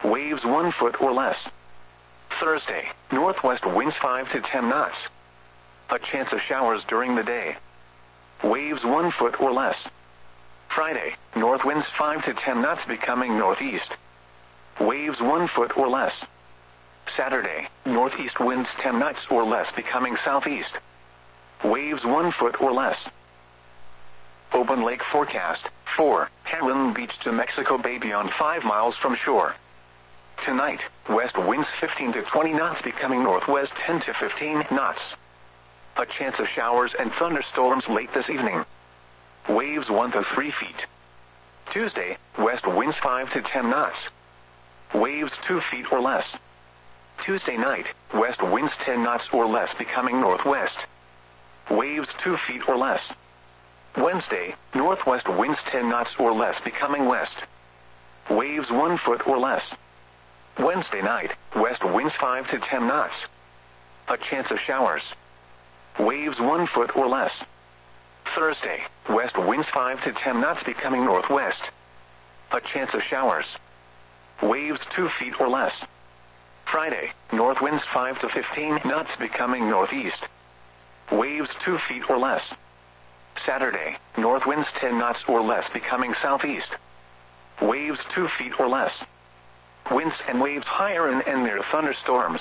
Waves 1 foot or less. Thursday, northwest winds 5 to 10 knots. A chance of showers during the day. Waves 1 foot or less. Friday, north winds 5 to 10 knots becoming northeast. Waves 1 foot or less. Saturday, northeast winds 10 knots or less becoming southeast. Waves 1 foot or less. Open lake forecast, 4, Heron Beach to Mexico Bay beyond 5 miles from shore. Tonight, west winds 15 to 20 knots becoming northwest 10 to 15 knots. A chance of showers and thunderstorms late this evening. Waves 1 to 3 feet. Tuesday, west winds 5 to 10 knots. Waves 2 feet or less. Tuesday night, west winds 10 knots or less becoming northwest. Waves 2 feet or less. Wednesday, northwest winds 10 knots or less becoming west. Waves 1 foot or less. Wednesday night, west winds 5 to 10 knots. A chance of showers. Waves 1 foot or less. Thursday, west winds 5 to 10 knots becoming northwest. A chance of showers. Waves 2 feet or less. Friday, north winds 5 to 15 knots becoming northeast. Waves 2 feet or less. Saturday, north winds 10 knots or less becoming southeast. Waves 2 feet or less. Winds and waves higher and near thunderstorms.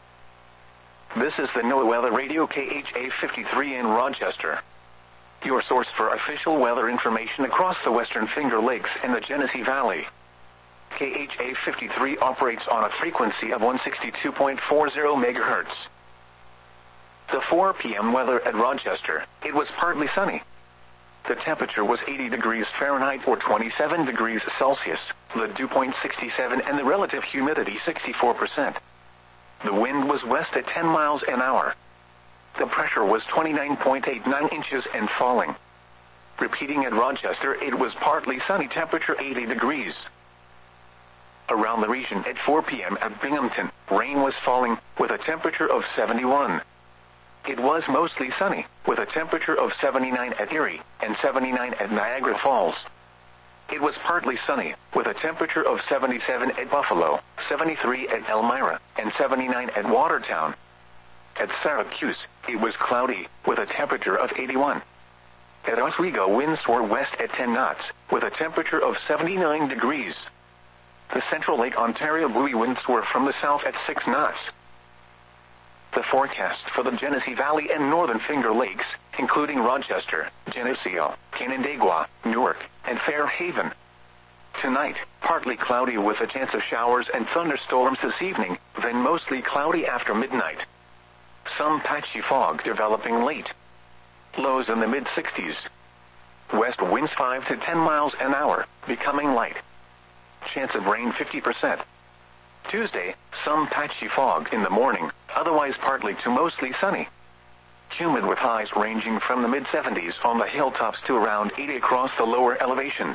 This is the NOAA Weather Radio KHA 53 in Rochester. Your source for official weather information across the Western Finger Lakes and the Genesee Valley. KHA 53 operates on a frequency of 162.40 MHz. The 4 p.m. weather at Rochester, it was partly sunny. The temperature was 80 degrees Fahrenheit or 27 degrees Celsius, the dew point 67 and the relative humidity 64%. The wind was west at 10 miles an hour. The pressure was 29.89 inches and falling. Repeating at Rochester, it was partly sunny, temperature 80 degrees. Around the region at 4 p.m. at Binghamton, rain was falling, with a temperature of 71. It was mostly sunny, with a temperature of 79 at Erie, and 79 at Niagara Falls. It was partly sunny, with a temperature of 77 at Buffalo, 73 at Elmira, and 79 at Watertown. At Syracuse, it was cloudy, with a temperature of 81. At Oswego, winds were west at 10 knots, with a temperature of 79 degrees. The Central Lake Ontario buoy winds were from the south at 6 knots. The forecast for the Genesee Valley and Northern Finger Lakes, including Rochester, Geneseo, Canandaigua, Newark, and Fairhaven. Tonight, partly cloudy with a chance of showers and thunderstorms this evening, then mostly cloudy after midnight. Some patchy fog developing late. Lows in the mid-60s. West winds 5 to 10 miles an hour, becoming light. Chance of rain 50%. Tuesday, some patchy fog in the morning, otherwise partly to mostly sunny. Humid with highs ranging from the mid-70s on the hilltops to around 80 across the lower elevations.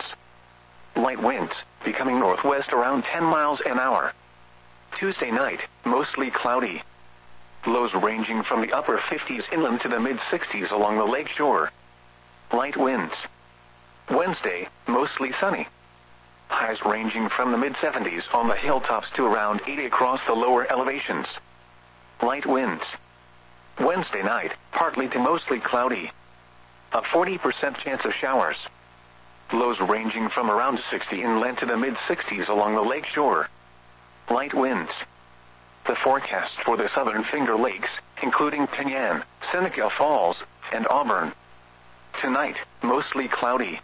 Light winds, becoming northwest around 10 miles an hour. Tuesday night, mostly cloudy. Lows ranging from the upper 50s inland to the mid-60s along the lake shore. Light winds. Wednesday, mostly sunny. Highs ranging from the mid-70s on the hilltops to around 80 across the lower elevations. Light winds. Wednesday night, partly to mostly cloudy. A 40% chance of showers. Lows ranging from around 60 inland to the mid-60s along the lake shore. Light winds. The forecast for the Southern Finger Lakes, including Penyan, Seneca Falls, and Auburn. Tonight, mostly cloudy.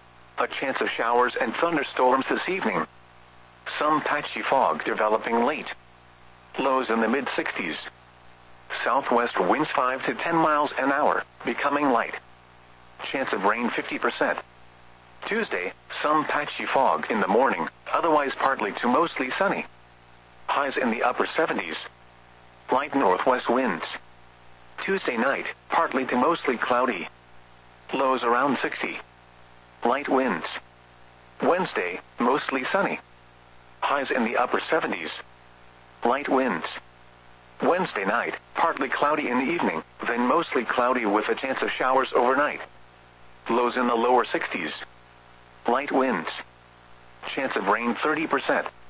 A chance of showers and thunderstorms this evening. Some patchy fog developing late. Lows in the mid-60s. Southwest winds 5 to 10 miles an hour, becoming light. Chance of rain 50%. Tuesday, some patchy fog in the morning, otherwise partly to mostly sunny. Highs in the upper 70s. Light northwest winds. Tuesday night, partly to mostly cloudy. Lows around 60. Light winds. Wednesday, mostly sunny. Highs in the upper 70s. Light winds. Wednesday night, partly cloudy in the evening, then mostly cloudy with a chance of showers overnight. Lows in the lower 60s. Light winds. Chance of rain 30%.